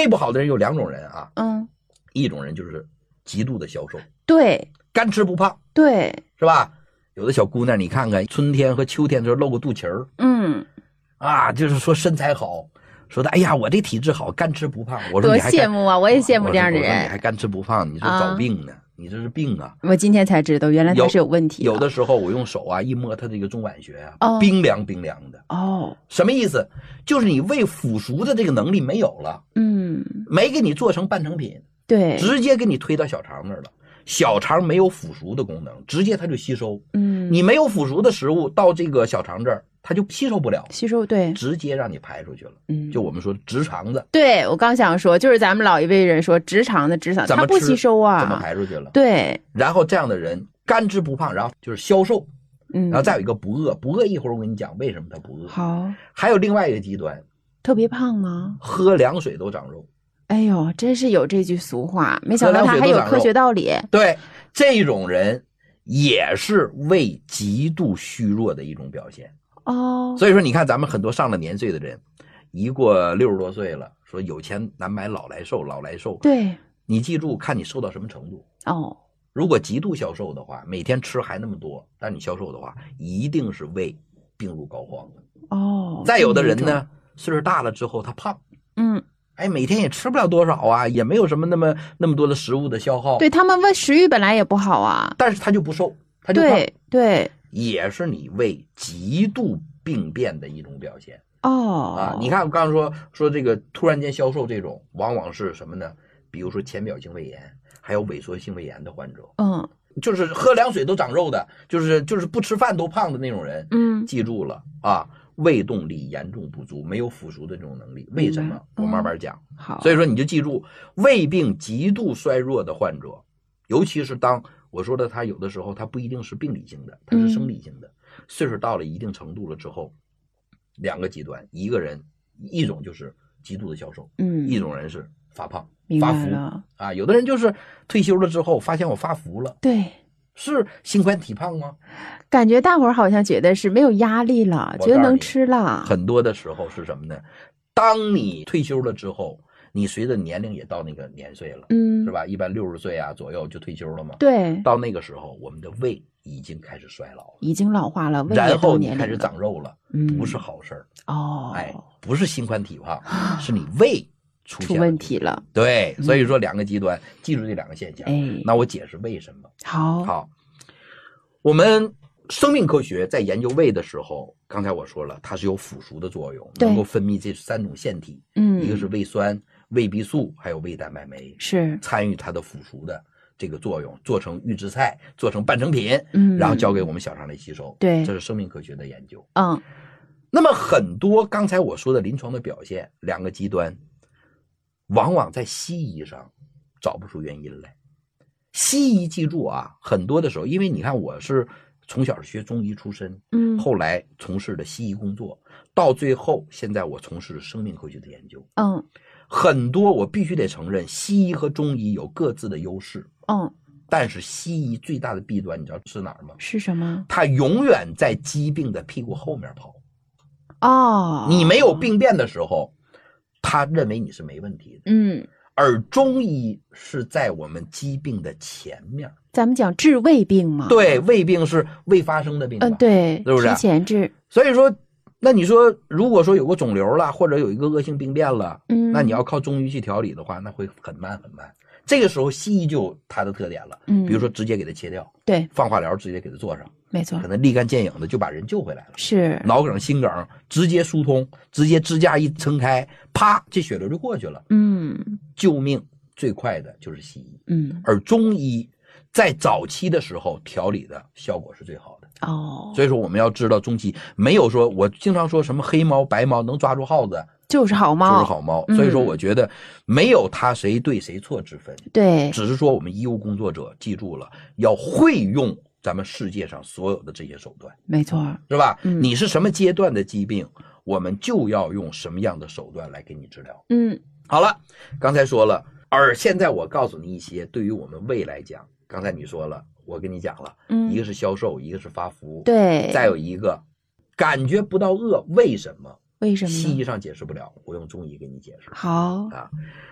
胃不好的人有2种人啊，一种人就是极度的消瘦， 对， 干吃不胖， 对， 是吧？有的小姑娘你看看春天和秋天的时候露个肚脐儿，就是说身材好，说的哎呀我这体质好，干吃不胖。我说多你还羡慕啊，我也羡慕这样的人。 你还干吃不胖，你是找病呢，你这是病啊。 我今天才知道原来他是有问题的。 有的时候我用手啊一摸他这个中脘穴啊，冰凉冰凉的。什么意思？就是你胃腐熟的这个能力没有了，没给你做成半成品， 对， 直接给你推到小肠那儿了。小肠没有腐熟的功能，直接它就吸收。你没有腐熟的食物到这个小肠这儿，它就吸收不了， 对， 直接让你排出去了。就我们说直肠子。 对，我刚想说，就是咱们老一辈人说直肠子，它不吸收啊， 怎么排出去了？ 对。 然后这样的人干吃不胖，然后就是消瘦，然后再有一个不饿，不饿一会儿我跟你讲为什么他不饿。 好， 还有另外一个极端， 特别胖吗？ 喝凉水都长肉。 哎呦，真是有这句俗话，没想到它还有科学道理。 对，这种人也是胃极度虚弱的一种表现。所以说你看咱们很多上了年岁的人，一过60多岁了，说有钱难买老来瘦，老来瘦。 对， 你记住，看你瘦到什么程度。如果极度消瘦的话，每天吃还那么多，但你消瘦的话，一定是胃病入膏肓了。再有的人呢，岁数大了之后他胖，每天也吃不了多少啊，也没有什么那么多的食物的消耗。 对，他们胃食欲本来也不好啊， 但是他就不瘦，他就胖。 对， 也是你胃极度病变的一种表现。你看我刚刚说这个突然间消瘦这种，往往是什么呢？比如说浅表性胃炎，还有萎缩性胃炎的患者。就是喝凉水都长肉的，就是不吃饭都胖的那种人。记住了啊。胃动力严重不足，没有腐熟的这种能力。为什么？我慢慢讲。 好， 所以说你就记住，胃病极度衰弱的患者，尤其是当我说的他有的时候他不一定是病理性的，他是生理性的。岁数到了一定程度了之后，2个极端，一种就是极度的消瘦，一种人是发胖发福啊。有的人就是退休了之后发现我发福了， 对， 是心宽体胖吗？ 感觉大伙儿好像觉得是没有压力了，觉得能吃了。 很多的时候是什么呢？当你退休了之后，你随着年龄也到那个年岁了，是吧？一般60岁啊左右就退休了嘛。 对， 到那个时候，我们的胃已经开始衰老了， 已经老化了，胃也然后年龄你开始长肉了，不是好事儿。不是心宽体胖，是你胃出问题了。 对，所以说2个极端，记住这2个现象。那我解释为什么。好，我们生命科学在研究胃的时候，刚才我说了，它是有腐熟的作用，能够分泌这3种腺体，一个是胃酸、胃壁素，还有胃蛋白酶，是参与它的腐熟的这个作用，做成预制菜，做成半成品，然后交给我们小肠来吸收。对，这是生命科学的研究。那么很多刚才我说的临床的表现，2个极端，往往在西医上找不出原因来。西医记住啊，很多的时候，因为你看我是从小学中医出身，后来从事的西医工作，到最后现在我从事生命科学的研究。很多我必须得承认，西医和中医有各自的优势。但是西医最大的弊端你知道是哪儿吗？ 是什么？ 它永远在疾病的屁股后面跑。你没有病变的时候，他认为你是没问题的。而中医是在我们疾病的前面。 咱们讲治胃病嘛。 对，胃病是未发生的病吧。 对， 是不是？ 提前治。 所以说，那你说如果说有个肿瘤了，或者有一个恶性病变了，那你要靠中医去调理的话，那会很慢很慢。这个时候西医就有它的特点了，比如说直接给它切掉，对，放化疗直接给它做上，没错，可能立竿见影的就把人救回来了。是脑梗、心梗直接疏通，直接支架一撑开，啪，这血流就过去了。救命最快的就是西医。而中医在早期的时候调理的效果是最好的。所以说我们要知道中期没有说我经常说什么黑猫白猫能抓住耗子就是好猫，就是好猫。所以说我觉得没有他谁对谁错之分。对，只是说我们医务工作者记住了要会用咱们世界上所有的这些手段。没错，是吧？你是什么阶段的疾病，我们就要用什么样的手段来给你治疗。好了，刚才说了，而现在我告诉你一些对于我们胃来讲，刚才你说了，我跟你讲了，一个是消瘦，一个是发福，对，再有一个感觉不到饿，为什么？为什么？西医上解释不了，我用中医给你解释。好啊。